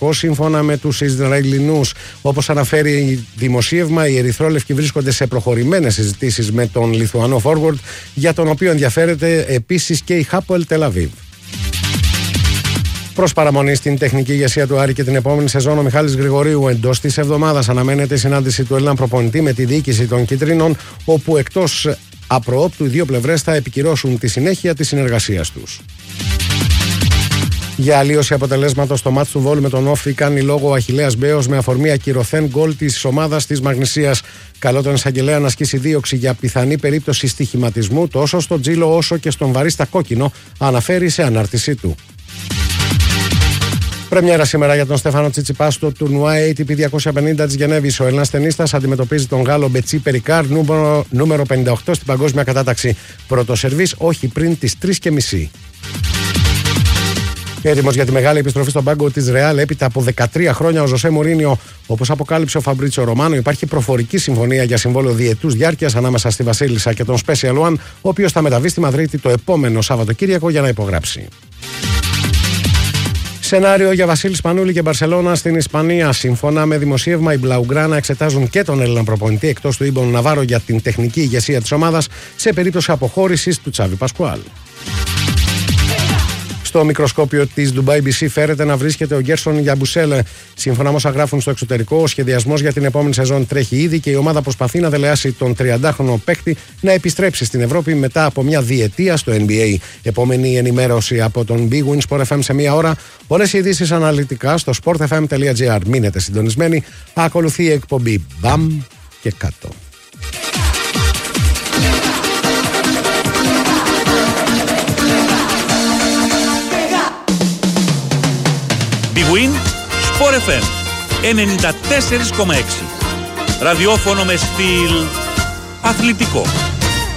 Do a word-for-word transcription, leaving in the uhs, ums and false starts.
Ολυμπιακός. Σύμφωνα με τους Ισραηλινούς, όπως αναφέρει δημοσίευμα, οι ερυθρόλευκοι βρίσκονται σε προχωρημένες συζητήσεις με τον Λιθουανό forward, για τον οποίο ενδιαφέρεται επίσης και η Χάπολ Τελαβίβ. Προς παραμονή στην τεχνική ηγεσία του Άρη και την επόμενη σεζόν, ο Μιχάλης Γρηγορίου εντός της εβδομάδας αναμένεται η συνάντηση του Έλληνα προπονητή με τη διοίκηση των Κίτρινων, όπου εκτός απροόπτου οι δύο πλευρές θα επικυρώσουν τη συνέχεια της συνεργασίας τους. Για αλλίωση αποτελέσματος στο μάτς του Βόλου με τον Όφη κάνει λόγο ο Αχιλλέας Μπέος με αφορμή ακυρωθέν γκολ της ομάδας της Μαγνησίας. Καλώ τον εισαγγελέα να ασκήσει δίωξη για πιθανή περίπτωση στοιχηματισμού τόσο στον Τζίλο όσο και στον βαρίστα Κόκκινο, αναφέρει σε ανάρτησή του. Πρεμιέρα σήμερα για τον Στέφανο Τσιτσιπά στο τουρνουά έι τι πι διακόσια πενήντα της Γενέβης. Ο Έλληνας τενίστας αντιμετωπίζει τον Γάλλο Μπετσί Περικάρ, νούμερο, νούμερο πενήντα οκτώ στην παγκόσμια κατάταξη. Πρώτο σερβίς, όχι πριν τις τρεις και μισή. Έτοιμος για τη μεγάλη επιστροφή στον πάγκο της Ρεάλ έπειτα από δεκατρία χρόνια ο Ζωσέ Μουρίνιο. Όπως αποκάλυψε ο Φαμπρίτσιο Ρωμάνο, υπάρχει προφορική συμφωνία για συμβόλαιο διετούς διάρκειας ανάμεσα στη Βασίλισσα και τον Special One, ο οποίος θα μεταβεί στη Μαδρίτη το επόμενο Σαββατοκύριακο για να υπογράψει. Σενάριο για Βασίλη Σπανούλη και Μπαρσελόνα στην Ισπανία. Σύμφωνα με δημοσίευμα, οι Μπλαουγκράνα εξετάζουν και τον Έλληνα προπονητή εκτός του Ήμπον Ναβάρο για την τεχνική ηγεσία της ομάδας σε περίπτωση αποχώρησης του Τσάβι Πασκουάλ. Στο μικροσκόπιο της Dubai μπι σι φέρεται να βρίσκεται ο Γκέρσον Γιαμπουσέλε. Σύμφωνα με όσα γράφουν στο εξωτερικό, ο σχεδιασμός για την επόμενη σεζόν τρέχει ήδη και η ομάδα προσπαθεί να δελεάσει τον τριαντάχρονο παίκτη να επιστρέψει στην Ευρώπη μετά από μια διετία στο N B A. Επόμενη ενημέρωση από τον Big Win Sport εφ εμ σε μία ώρα. Όλες οι ειδήσεις αναλυτικά στο sportfm τελεία gr. Μείνετε συντονισμένοι. Ακολουθεί η εκπομπή Μπαμ και κάτω. Big Win Sport εφ εμ ενενήντα τέσσερα κόμμα έξι. Ραδιόφωνο με στυλ αθλητικό.